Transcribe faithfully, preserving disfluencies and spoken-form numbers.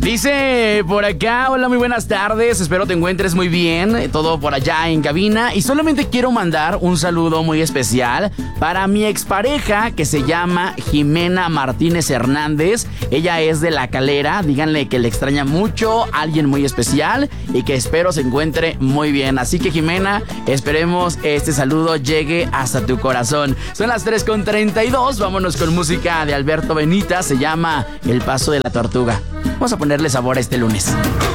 Dice por acá, hola, muy buenas tardes, espero te encuentres muy bien, todo por allá en cabina. Y solamente quiero mandar un saludo muy especial para mi expareja que se llama Jimena Martínez Hernández. Ella es de La Calera, díganle que le extraña mucho, alguien muy especial y que espero se encuentre muy bien. Así que Jimena, esperemos este saludo llegue hasta tu corazón. Son las tres con treinta y dos, vámonos con música de Alberto Benita, se llama El Paso de la Tortuga. Vamos a ponerle sabor a este lunes.